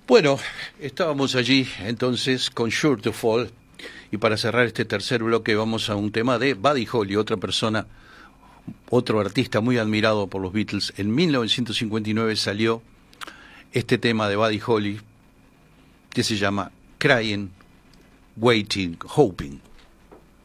Bueno, estábamos allí entonces con Sure to Fall, y para cerrar este tercer bloque vamos a un tema de Buddy Holly, otra persona, otro artista muy admirado por los Beatles. En 1959 salió este tema de Buddy Holly que se llama Crying, Waiting, Hoping.